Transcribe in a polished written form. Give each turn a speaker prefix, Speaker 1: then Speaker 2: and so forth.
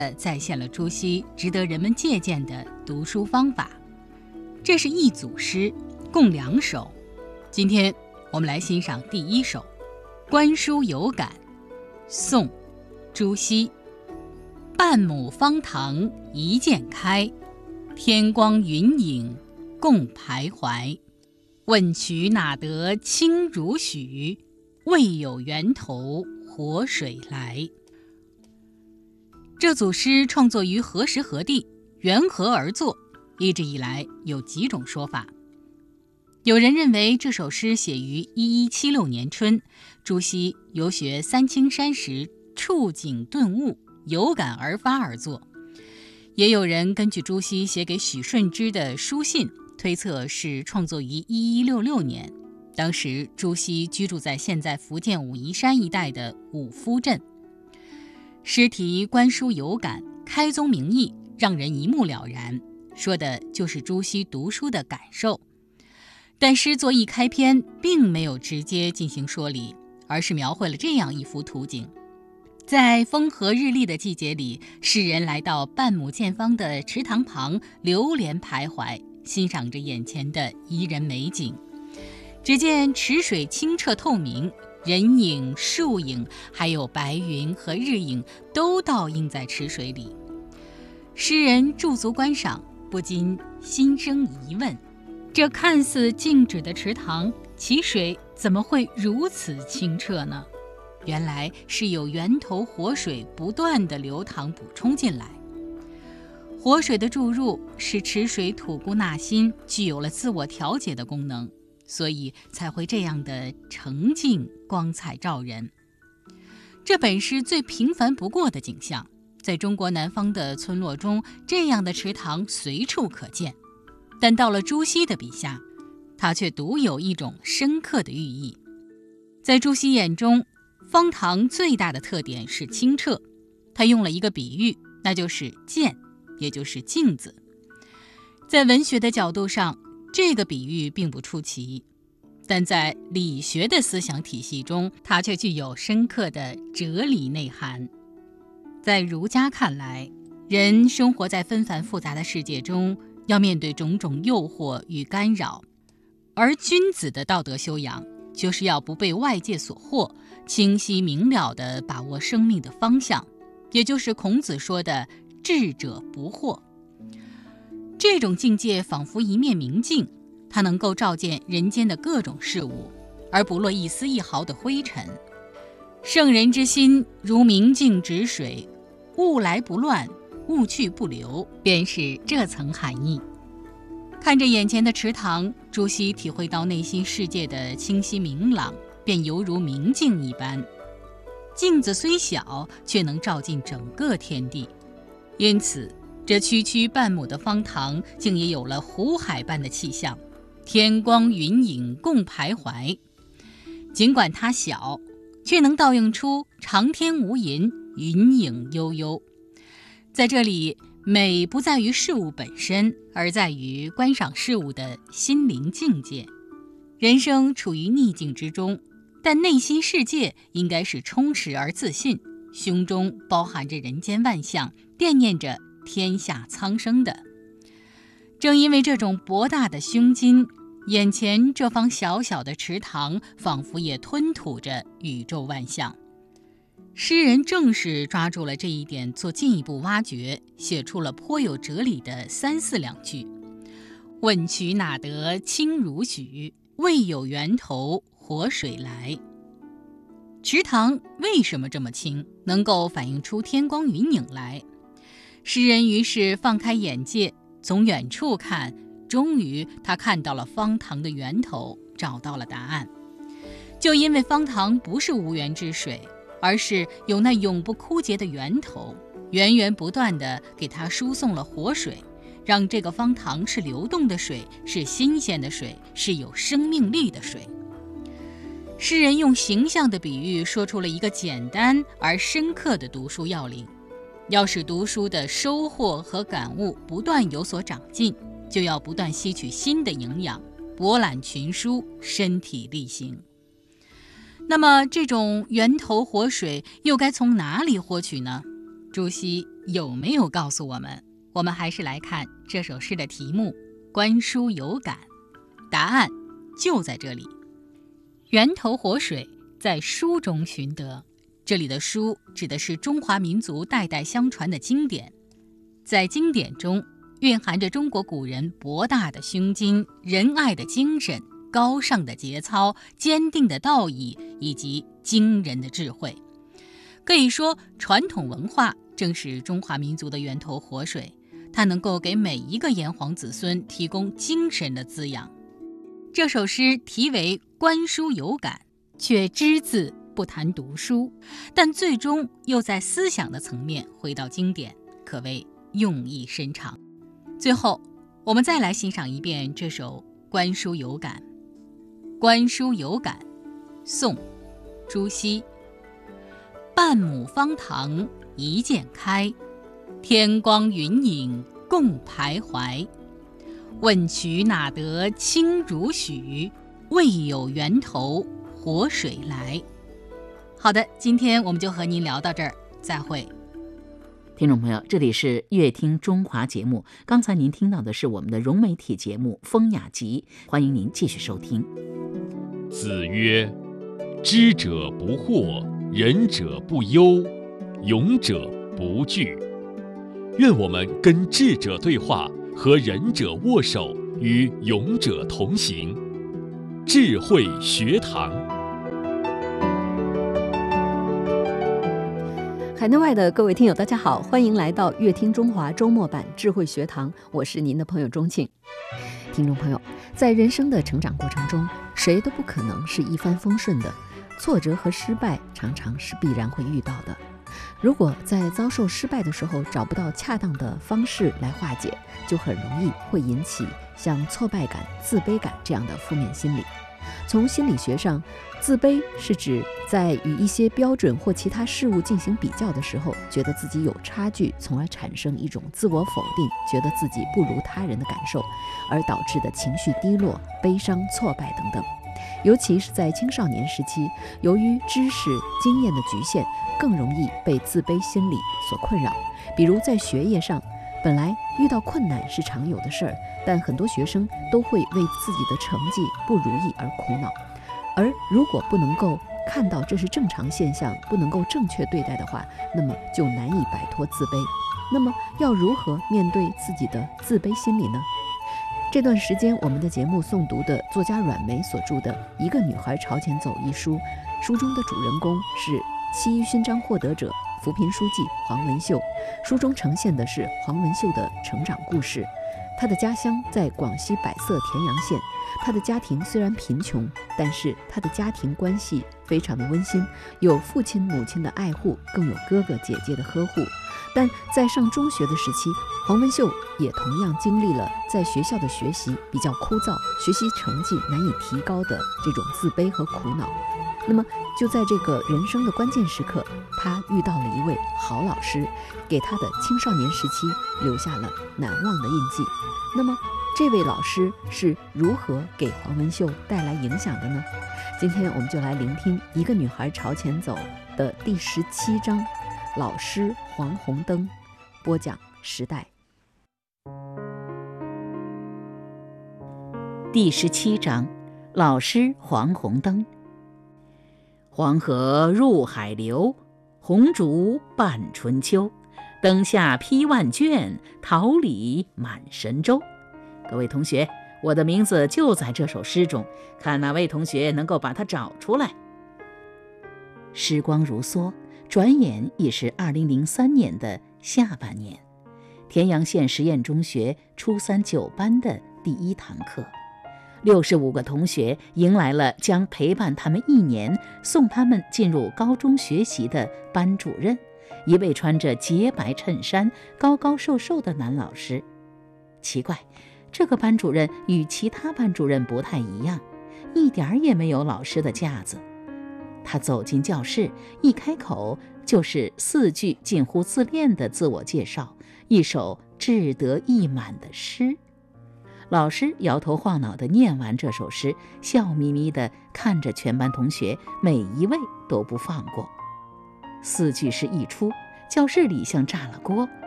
Speaker 1: 再现了朱熹值得人们借鉴的读书方法。这是一组诗，共2首。今天我们来欣赏第1首《观书有感》，宋·朱熹。半亩方塘一鉴开，天光云影共徘徊。问渠哪得清如许？为有源头活水来。这组诗创作于何时何地，缘何而作，一直以来有几种说法。有人认为这首诗写于1176年春，朱熹游学三清山时触景顿悟，有感而发而作。也有人根据朱熹写给许顺之的书信，推测是创作于1166年。当时朱熹居住在现在福建武夷山一带的五夫镇。诗题观书有感，开宗明义，让人一目了然，说的就是朱熹读书的感受。但诗作一开篇并没有直接进行说理，而是描绘了这样一幅图景。在风和日丽的季节里，诗人来到半亩见方的池塘旁，流连徘徊，欣赏着眼前的宜人美景。只见池水清澈透明，人影、树影，还有白云和日影都倒映在池水里。诗人驻足观赏，不禁心生疑问：这看似静止的池塘，其水怎么会如此清澈呢？原来是有源头活水不断地流淌补充进来。活水的注入使池水吐故纳新，具有了自我调节的功能，所以才会这样的澄净光彩照人。这本是最平凡不过的景象，在中国南方的村落中，这样的池塘随处可见。但到了朱熹的笔下，它却独有一种深刻的寓意。在朱熹眼中，方塘最大的特点是清澈，他用了一个比喻，那就是鉴，也就是镜子。在文学的角度上，这个比喻并不出奇，但在理学的思想体系中，它却具有深刻的哲理内涵。在儒家看来，人生活在纷繁复杂的世界中，要面对种种诱惑与干扰，而君子的道德修养就是要不被外界所惑，清晰明了地把握生命的方向，也就是孔子说的智者不惑。这种境界仿佛一面明镜，它能够照见人间的各种事物，而不落一丝一毫的灰尘。圣人之心如明镜止水，物来不乱，物去不流，便是这层含义。看着眼前的池塘，朱熹体会到内心世界的清晰明朗，便犹如明镜一般。镜子虽小，却能照进整个天地。因此，这区区半亩的方塘，竟也有了湖海般的气象，天光云影共徘徊。尽管它小，却能倒映出长天无垠，云影悠悠。在这里，美不在于事物本身，而在于观赏事物的心灵境界。人生处于逆境之中，但内心世界应该是充实而自信，胸中包含着人间万象，惦念着天下苍生的。正因为这种博大的胸襟，眼前这方小小的池塘仿佛也吞吐着宇宙万象。诗人正是抓住了这一点做进一步挖掘，写出了颇有哲理的3、4两句：问渠哪得清如许？为有源头活水来。池塘为什么这么清，能够反映出天光云影来？诗人于是放开眼界，从远处看，终于他看到了方塘的源头，找到了答案。就因为方塘不是无源之水，而是有那永不枯竭的源头，源源不断地给它输送了活水，让这个方塘是流动的水，是新鲜的水，是有生命力的水。诗人用形象的比喻说出了一个简单而深刻的读书要领：要使读书的收获和感悟不断有所长进，就要不断吸取新的营养，博览群书，身体力行。那么这种源头活水又该从哪里获取呢？朱熹有没有告诉我们？我们还是来看这首诗的题目《观书有感》，答案就在这里。源头活水在书中寻得，这里的书指的是中华民族代代相传的经典，在经典中蕴含着中国古人博大的胸襟、仁爱的精神、高尚的节操、坚定的道义以及惊人的智慧。可以说，传统文化正是中华民族的源头活水，它能够给每一个炎黄子孙提供精神的滋养。这首诗题为《观书有感》，却只字不谈读书，但最终又在思想的层面回到经典，可谓用意深长。最后，我们再来欣赏一遍这首《观书有感》。《观书有感》，宋·朱熹。半亩方塘一鉴开，天光云影共徘徊。问渠哪得清如许？为有源头活水来。好的，今天我们就和您聊到这儿，再会。
Speaker 2: 听众朋友，这里是乐听中华节目，刚才您听到的是我们的融媒体节目《风雅集》，欢迎您继续收听。
Speaker 3: 子曰：知者不惑，仁者不忧，勇者不惧。愿我们跟智者对话，和仁者握手，与勇者同行。智慧学堂。
Speaker 4: 海内外的各位听友大家好，欢迎来到乐听中华周末版智慧学堂，我是您的朋友钟庆。听众朋友，在人生的成长过程中，谁都不可能是一帆风顺的，挫折和失败常常是必然会遇到的。如果在遭受失败的时候找不到恰当的方式来化解，就很容易会引起像挫败感、自卑感这样的负面心理。从心理学上，自卑是指在与一些标准或其他事物进行比较的时候，觉得自己有差距，从而产生一种自我否定，觉得自己不如他人的感受，而导致的情绪低落、悲伤、挫败等等。尤其是在青少年时期，由于知识、经验的局限，更容易被自卑心理所困扰。比如在学业上，本来遇到困难是常有的事儿，但很多学生都会为自己的成绩不如意而苦恼。而如果不能够看到这是正常现象，不能够正确对待的话，那么就难以摆脱自卑。那么要如何面对自己的自卑心理呢？这段时间我们的节目诵读的作家阮梅所著的《一个女孩朝前走》一书，书中的主人公是七一勋章获得者、扶贫书记黄文秀。书中呈现的是黄文秀的成长故事。她的家乡在广西百色田阳县，她的家庭虽然贫穷，但是她的家庭关系非常的温馨，有父亲母亲的爱护，更有哥哥姐姐的呵护。但在上中学的时期，黄文秀也同样经历了在学校的学习比较枯燥，学习成绩难以提高的这种自卑和苦恼。那么就在这个人生的关键时刻，他遇到了一位好老师，给他的青少年时期留下了难忘的印记。那么这位老师是如何给黄文秀带来影响的呢？今天我们就来聆听《一个女孩朝前走》的第17章，老师黄红灯，播讲时代。
Speaker 2: 第17章，老师黄红灯。黄河入海流，红烛伴春秋。灯下批万卷，桃李满神州。各位同学，我的名字就在这首诗中，看哪位同学能够把它找出来。时光如梭，转眼已是2003年的下半年。田阳县实验中学初3 9班的第1堂课，65个同学迎来了将陪伴他们1年，送他们进入高中学习的班主任，一位穿着洁白衬衫、高高瘦瘦的男老师。奇怪，这个班主任与其他班主任不太一样，一点也没有老师的架子。他走进教室，一开口就是4句近乎自恋的自我介绍，一首志得意满的诗。老师摇头晃脑地念完这首诗，笑眯眯地看着全班同学，每一位都不放过。4句诗一出， 教室里像炸了锅，